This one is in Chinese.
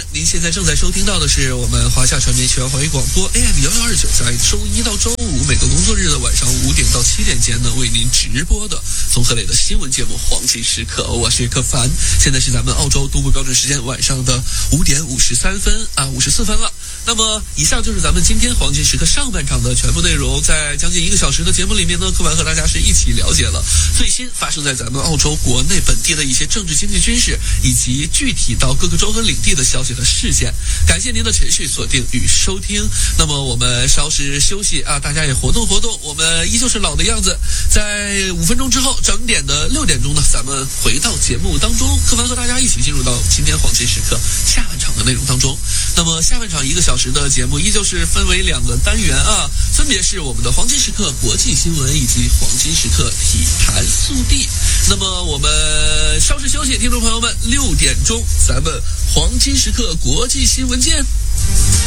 您现在正在收听到的是我们华夏传媒全华语广播 AM1129，在周一到周五每个工作日的晚上5点到7点间呢，为您直播的综合类的新闻节目《黄金时刻》，我是柯凡。现在是咱们澳洲东部标准时间晚上的5点54分了。那么以上就是咱们今天黄金时刻上半场的全部内容。在将近1个小时的节目里面呢，柯凡和大家是一起了解了最新发生在咱们澳洲国内本地的一些政治、经济、军事以及具体到各个州和领地的消息和事件。感谢您的持续锁定与收听。那么我们稍事休息啊，大家也活动活动。我们依旧是老的样子，在5分钟之后，整点的6点钟呢，咱们回到节目当中，柯凡和大家一起进入到今天黄金时刻下半场的内容当中。那么下半场1个小时的节目依旧是分为2个单元啊，分别是我们的黄金时刻国际新闻以及黄金时刻体坛速递。那么我们稍事休息，听众朋友们，6点钟咱们黄金时刻国际新闻见。